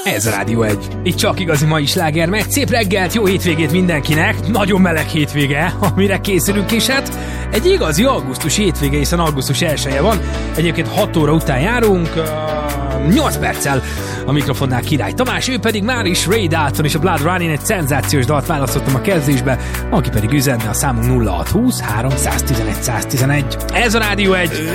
Ez a Rádió 1. Itt csak igazi mai sláger megy. Szép reggelt, jó hétvégét mindenkinek. Nagyon meleg hétvége, amire készülünk is. Hát egy igazi augusztusi hétvége, hiszen augusztus 1-je van. Egyébként 6 óra után járunk. 8 perccel a mikrofonnál Király Tamás, ő pedig már is Ray Dalton és a Blood Running, egy szenzációs dalt választottam a kezdésbe, aki pedig üzenne a számunk 0620 311 111. Ez a Rádió 1.